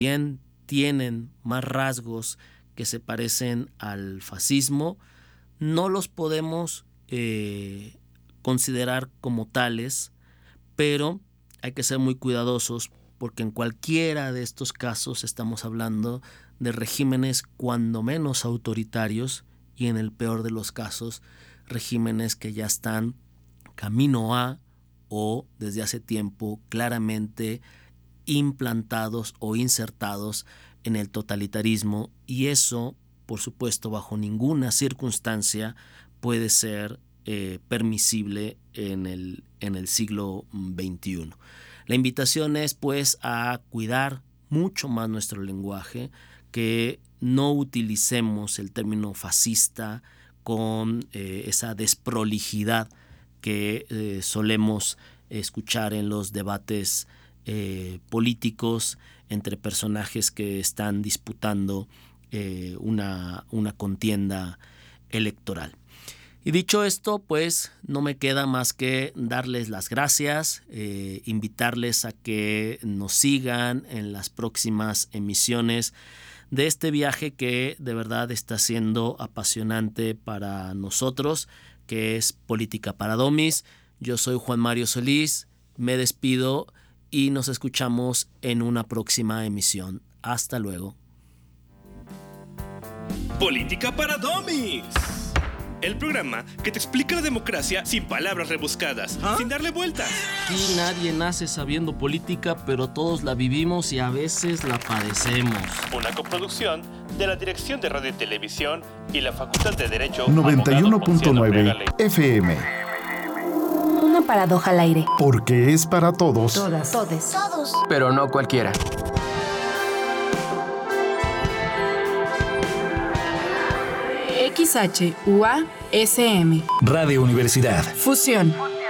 bien tienen más rasgos que se parecen al fascismo, no los podemos considerar como tales, pero hay que ser muy cuidadosos porque en cualquiera de estos casos estamos hablando de regímenes cuando menos autoritarios y en el peor de los casos regímenes que ya están camino a o desde hace tiempo claramente implantados o insertados en el totalitarismo, y eso, por supuesto, bajo ninguna circunstancia puede ser permisible en el siglo XXI. La invitación es, pues, a cuidar mucho más nuestro lenguaje, que no utilicemos el término fascista con esa desprolijidad que solemos escuchar en los debates políticos entre personajes que están disputando una contienda electoral. Y dicho esto, pues no me queda más que darles las gracias, invitarles a que nos sigan en las próximas emisiones de este viaje que de verdad está siendo apasionante para nosotros, que es Política para Domis. Yo soy Juan Mario Solís, me despido y nos escuchamos en una próxima emisión. Hasta luego. Política para Domis. El programa que te explica la democracia sin palabras rebuscadas, sin darle vueltas. Aquí nadie nace sabiendo política, pero todos la vivimos y a veces la padecemos. Una coproducción de la Dirección de Radio y Televisión y la Facultad de Derecho 91.9 FM. Una paradoja al aire. Porque es para todos. Todas. Todes. Todos. Pero no cualquiera. XHUA-SM. Radio Universidad. Fusión.